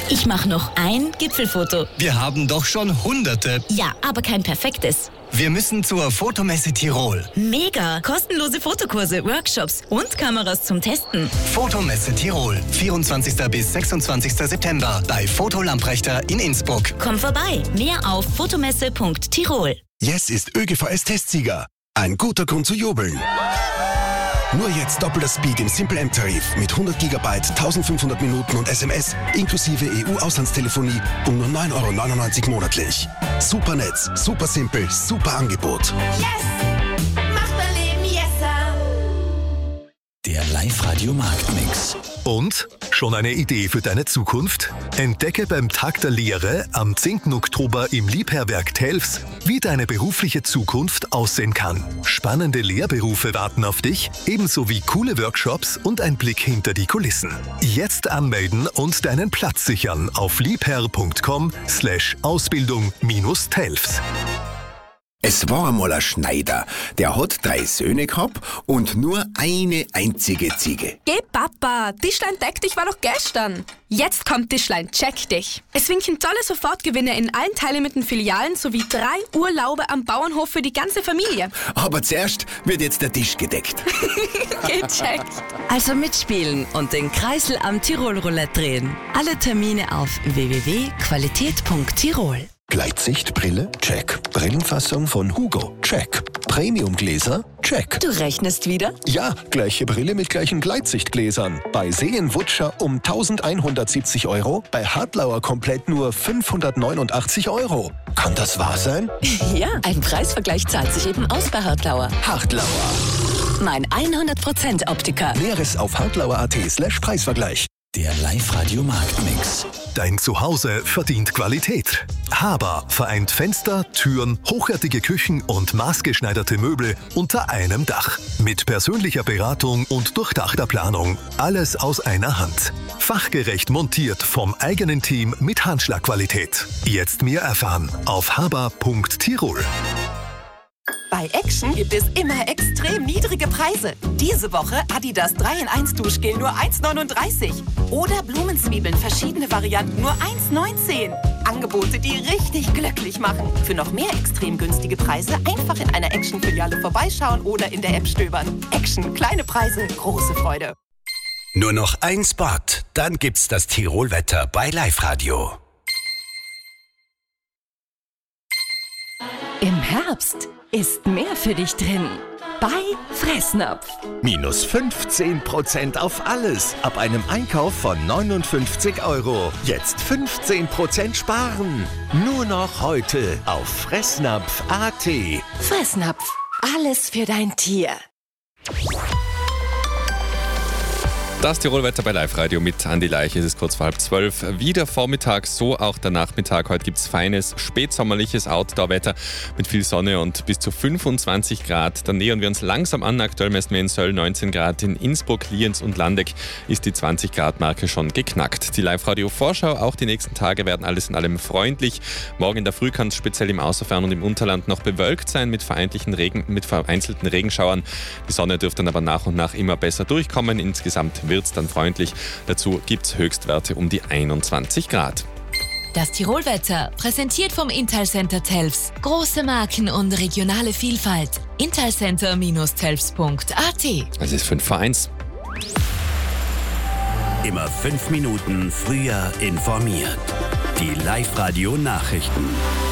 Ich mache noch ein Gipfelfoto. Wir haben doch schon Hunderte. Ja, aber kein perfektes. Wir müssen zur Fotomesse Tirol. Mega! Kostenlose Fotokurse, Workshops und Kameras zum Testen. Fotomesse Tirol, 24. bis 26. September bei Foto Lamprechter in Innsbruck. Komm vorbei. Mehr auf fotomesse.tirol. Yes ist ÖGVS-Testsieger. Ein guter Grund zu jubeln. Nur jetzt doppelter Speed im Simple M-Tarif mit 100 GB, 1500 Minuten und SMS inklusive EU-Auslandstelefonie um nur 9,99 € monatlich. Super Netz, super simpel, super Angebot. Yes! Macht mein Leben yesser! Der Live-Radio-Marktmix. Und? Schon eine Idee für deine Zukunft? Entdecke beim Tag der Lehre am 10. Oktober im Liebherberg Telfs, wie deine berufliche Zukunft aussehen kann. Spannende Lehrberufe warten auf dich, ebenso wie coole Workshops und ein Blick hinter die Kulissen. Jetzt anmelden und deinen Platz sichern auf liebherr.com/Ausbildung-Telfs. Es war einmal ein Schneider, der hat 3 Söhne gehabt und nur eine einzige Ziege. Geh Papa, Tischlein deck dich war doch gestern. Jetzt kommt Tischlein check dich. Es winken tolle Sofortgewinne in allen teilnehmenden Filialen sowie 3 Urlaube am Bauernhof für die ganze Familie. Aber zuerst wird jetzt der Tisch gedeckt. Gecheckt. Also mitspielen und den Kreisel am Tirol-Roulette drehen. Alle Termine auf www.qualität.tirol. Gleitsichtbrille? Check. Brillenfassung von Hugo? Check. Premiumgläser? Check. Du rechnest wieder? Ja, gleiche Brille mit gleichen Gleitsichtgläsern. Bei Seenwutscher um 1170 €, bei Hartlauer komplett nur 589 €. Kann das wahr sein? Ja, ein Preisvergleich zahlt sich eben aus bei Hartlauer. Hartlauer. Mein 100% Optiker. Näheres auf hartlauer.at/Preisvergleich. Der Live-Radio-Marktmix. Dein Zuhause verdient Qualität. Haber vereint Fenster, Türen, hochwertige Küchen und maßgeschneiderte Möbel unter einem Dach. Mit persönlicher Beratung und durchdachter Planung. Alles aus einer Hand. Fachgerecht montiert vom eigenen Team mit Handschlagqualität. Jetzt mehr erfahren auf haber.tirol. Bei Action gibt es immer extrem niedrige Preise. Diese Woche Adidas 3-in-1 Duschgel nur 1,39. Oder Blumenzwiebeln, verschiedene Varianten nur 1,19. Angebote, die richtig glücklich machen. Für noch mehr extrem günstige Preise einfach in einer Action-Filiale vorbeischauen oder in der App stöbern. Action, kleine Preise, große Freude. Nur noch ein Spot, dann gibt's das Tirolwetter bei Live-Radio. Im Herbst ist mehr für dich drin. Bei Fressnapf. Minus 15% auf alles. Ab einem Einkauf von 59 €. Jetzt 15% sparen. Nur noch heute auf Fressnapf.at. Fressnapf. Alles für dein Tier. Das Tirolwetter bei Live-Radio mit Andi Leich. Es ist kurz vor 11:30. Wie der Vormittag, so auch der Nachmittag. Heute gibt es feines, spätsommerliches Outdoor-Wetter mit viel Sonne und bis zu 25 Grad. Dann nähern wir uns langsam an. Aktuell messen wir in Söll 19 Grad. In Innsbruck, Lienz und Landeck ist die 20-Grad-Marke schon geknackt. Die Live-Radio-Vorschau, auch die nächsten Tage werden alles in allem freundlich. Morgen in der Früh kann es speziell im Außerfern und im Unterland noch bewölkt sein mit vereinzelten Regenschauern. Die Sonne dürfte dann aber nach und nach immer besser durchkommen. Insgesamt wird es dann freundlich. Dazu gibt es Höchstwerte um die 21 Grad. Das Tirolwetter, präsentiert vom Intal-Center Telfs. Große Marken und regionale Vielfalt. Intalcenter-telfs.at. Es ist 5:01. Immer 5 Minuten früher informiert. Die Live-Radio-Nachrichten.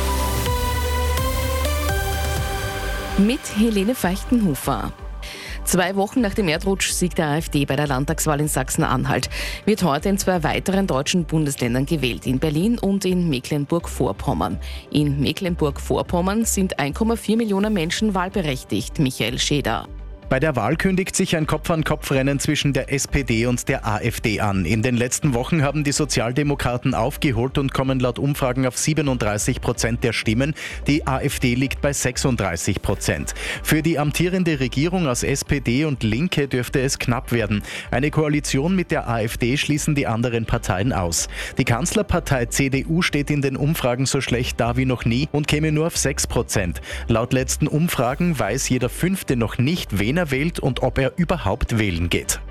Mit Helene Feichtenhofer. 2 Wochen nach dem Erdrutsch-Sieg der AfD bei der Landtagswahl in Sachsen-Anhalt wird heute in 2 weiteren deutschen Bundesländern gewählt, in Berlin und in Mecklenburg-Vorpommern. In Mecklenburg-Vorpommern sind 1,4 Millionen Menschen wahlberechtigt. Michael Scheder. Bei der Wahl kündigt sich ein Kopf-an-Kopf-Rennen zwischen der SPD und der AfD an. In den letzten Wochen haben die Sozialdemokraten aufgeholt und kommen laut Umfragen auf 37% der Stimmen. Die AfD liegt bei 36%. Für die amtierende Regierung aus SPD und Linke dürfte es knapp werden. Eine Koalition mit der AfD schließen die anderen Parteien aus. Die Kanzlerpartei CDU steht in den Umfragen so schlecht da wie noch nie und käme nur auf 6%. Laut letzten Umfragen weiß jeder Fünfte noch nicht, wen er wählt und ob er überhaupt wählen geht.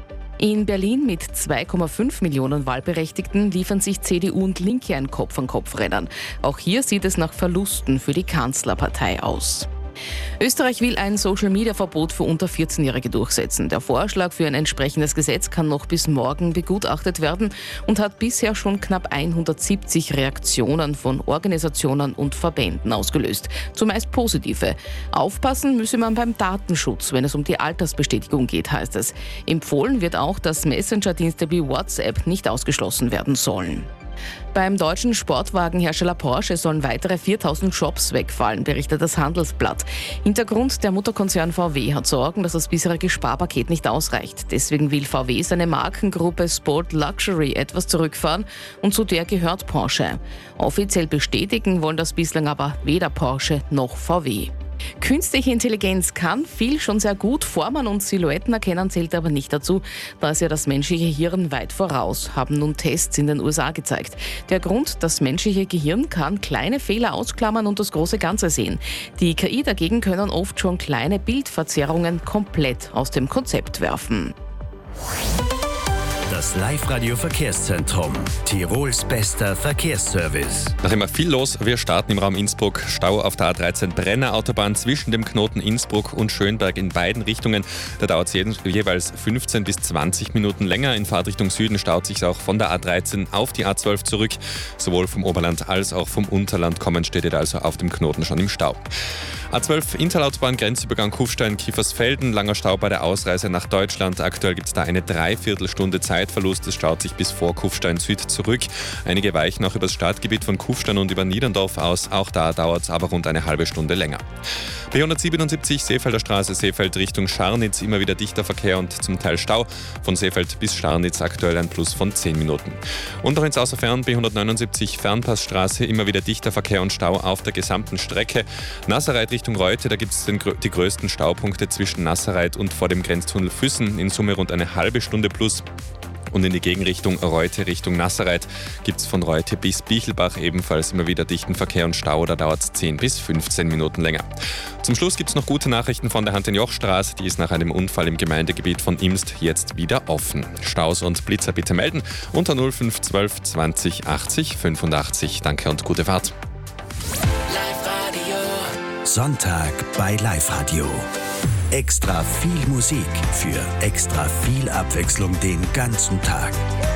In Berlin mit 2,5 Millionen Wahlberechtigten liefern sich CDU und Linke ein Kopf-an-Kopf-Rennen. Auch hier sieht es nach Verlusten für die Kanzlerpartei aus. Österreich will ein Social-Media-Verbot für unter 14-Jährige durchsetzen. Der Vorschlag für ein entsprechendes Gesetz kann noch bis morgen begutachtet werden und hat bisher schon knapp 170 Reaktionen von Organisationen und Verbänden ausgelöst. Zumeist positive. Aufpassen müsse man beim Datenschutz, wenn es um die Altersbestätigung geht, heißt es. Empfohlen wird auch, dass Messenger-Dienste wie WhatsApp nicht ausgeschlossen werden sollen. Beim deutschen Sportwagenhersteller Porsche sollen weitere 4.000 Jobs wegfallen, berichtet das Handelsblatt. Hintergrund: der Mutterkonzern VW hat Sorgen, dass das bisherige Sparpaket nicht ausreicht. Deswegen will VW seine Markengruppe Sport Luxury etwas zurückfahren und zu der gehört Porsche. Offiziell bestätigen wollen das bislang aber weder Porsche noch VW. Künstliche Intelligenz kann viel schon sehr gut, Formen und Silhouetten erkennen, zählt aber nicht dazu. Da ist ja das menschliche Hirn weit voraus, haben nun Tests in den USA gezeigt. Der Grund: das menschliche Gehirn kann kleine Fehler ausklammern und das große Ganze sehen. Die KI dagegen können oft schon kleine Bildverzerrungen komplett aus dem Konzept werfen. Das Live-Radio-Verkehrszentrum. Tirols bester Verkehrsservice. Noch immer viel los. Wir starten im Raum Innsbruck. Stau auf der A13 Brenner Autobahn zwischen dem Knoten Innsbruck und Schönberg in beiden Richtungen. Da dauert es jeweils 15 bis 20 Minuten länger. In Fahrtrichtung Süden staut sich auch von der A13 auf die A12 zurück. Sowohl vom Oberland als auch vom Unterland kommend steht ihr also auf dem Knoten schon im Stau. A12 Intalautobahn Grenzübergang Kufstein-Kiefersfelden. Langer Stau bei der Ausreise nach Deutschland. Aktuell gibt es da eine Dreiviertelstunde Zeitverlust. Es staut sich bis vor Kufstein Süd zurück. Einige weichen auch über das Stadtgebiet von Kufstein und über Niederndorf aus. Auch da dauert es aber rund eine halbe Stunde länger. B177 Seefelder Straße, Seefeld Richtung Scharnitz. Immer wieder dichter Verkehr und zum Teil Stau. Von Seefeld bis Scharnitz aktuell ein Plus von 10 Minuten. Und noch ins Außerfern B179 Fernpassstraße. Immer wieder dichter Verkehr und Stau auf der gesamten Strecke. Nassereit Richtung Reute, da gibt es die größten Staupunkte zwischen Nassereit und vor dem Grenztunnel Füssen. In Summe rund eine halbe Stunde plus. Und in die Gegenrichtung Reute Richtung Nassereit gibt es von Reute bis Bichelbach ebenfalls immer wieder dichten Verkehr und Stau. Da dauert es 10 bis 15 Minuten länger. Zum Schluss gibt es noch gute Nachrichten von der Hand-in-Joch-Straße. Die ist nach einem Unfall im Gemeindegebiet von Imst jetzt wieder offen. Staus und Blitzer bitte melden unter 0512 20 80 85. Danke und gute Fahrt. Sonntag bei Live-Radio. Extra viel Musik für extra viel Abwechslung den ganzen Tag.